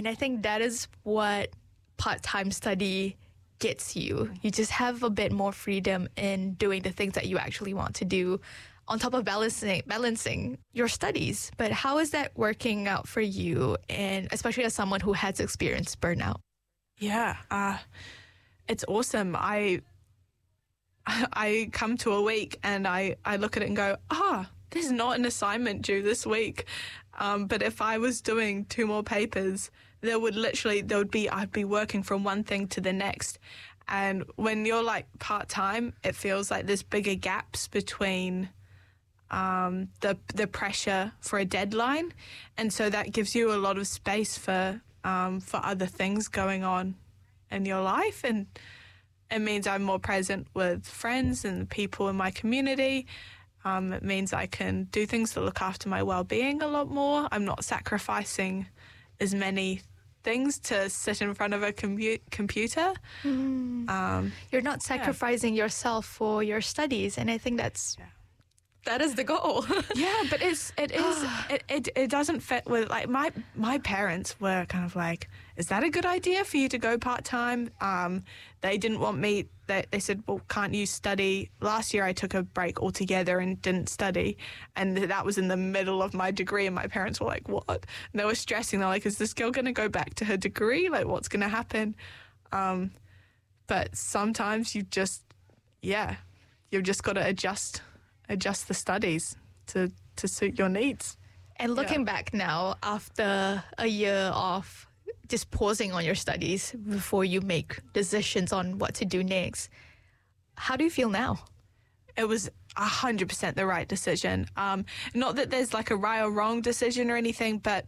And I think that is what part-time study gets you. You just have a bit more freedom in doing the things that you actually want to do on top of balancing your studies. But how is that working out for you, and especially as someone who has experienced burnout? Yeah, it's awesome. I come to a week and I look at it and go, there's not an assignment due this week. But if I was doing 2 more papers, I'd be working from one thing to the next. And when you're like part-time, it feels like there's bigger gaps between the pressure for a deadline. And so that gives you a lot of space for other things going on in your life. And it means I'm more present with friends and people in my community. It means I can do things that look after my well-being a lot more. I'm not sacrificing as many things to sit in front of a computer. You're not sacrificing yourself for your studies, and I think that is the goal. Yeah, but it doesn't fit with, like, my parents were kind of like, is that a good idea for you to go part-time? They didn't want me, they said, well, can't you study? Last year I took a break altogether and didn't study, and that was in the middle of my degree, and my parents were like, what? And they were stressing. They're like, is this girl going to go back to her degree? Like, what's going to happen? But sometimes you've just got to adjust the studies to suit your needs. And looking back now, after a year of just pausing on your studies before you make decisions on what to do next, how do you feel now? It was 100% the right decision. Not that there's like a right or wrong decision or anything, but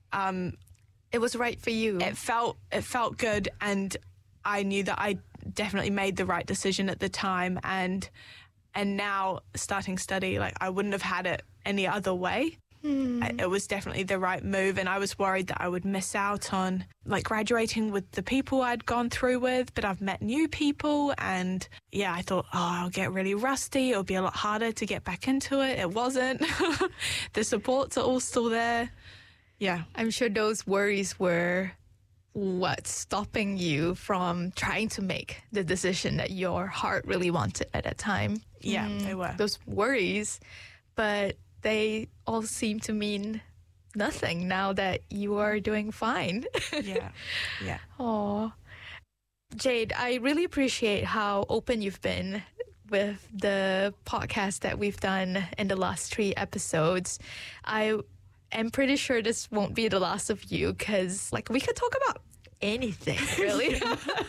it was right for you. It felt good, and I knew that I definitely made the right decision at the time. And now starting study, like, I wouldn't have had it any other way. It was definitely the right move, and I was worried that I would miss out on, like, graduating with the people I'd gone through with, but I've met new people, and I thought, I'll get really rusty, it'll be a lot harder to get back into it. It wasn't. The supports are all still there. Yeah. I'm sure those worries were what's stopping you from trying to make the decision that your heart really wanted at that time. Yeah, they were. Those worries, but they all seem to mean nothing now that you are doing fine. Yeah. Oh, Jade, I really appreciate how open you've been with the podcast that we've done in the last 3 episodes. I am pretty sure this won't be the last of you, because, like, we could talk about anything, really.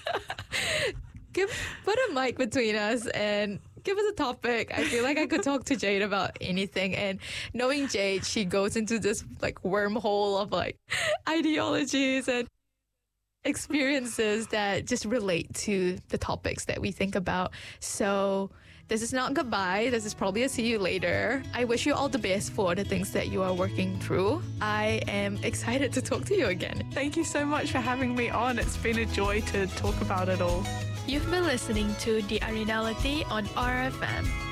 Put a mic between us and give us a topic. I feel like I could talk to Jade about anything. And knowing Jade, she goes into this, like, wormhole of, like, ideologies and experiences that just relate to the topics that we think about. So this is not goodbye. This is probably a see you later. I wish you all the best for the things that you are working through. I am excited to talk to you again. Thank you so much for having me on. It's been a joy to talk about it all. You've been listening to The Arenality on RFM.